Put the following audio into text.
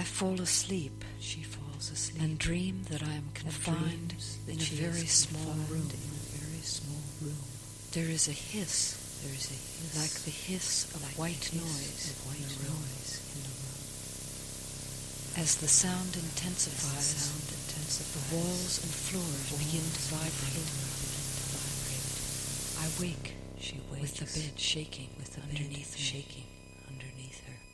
I fall asleep. She falls asleep. And dream that I am confined in a very small room. There is a hiss. Like the hiss of white noise in the room. As the sound intensifies, the walls and floors begin to vibrate. I wake with the bed shaking underneath her.